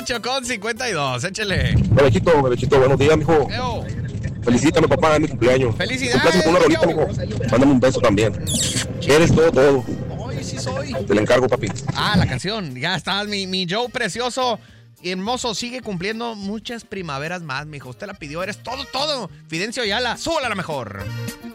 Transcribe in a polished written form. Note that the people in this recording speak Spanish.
8:52, échale. Bebechito, buenos días, mijo. Eo. Felicítame, papá, es mi cumpleaños. Felicidades, Complázame con una rolita, Eo. mijo. Mándame un beso también. Eres todo. Hoy sí soy. Te la encargo, papi. La canción. Ya estás, mi Joe precioso y hermoso. Sigue cumpliendo muchas primaveras más, mijo. Usted la pidió, eres todo. Fidencio Ayala, súbala a la mejor.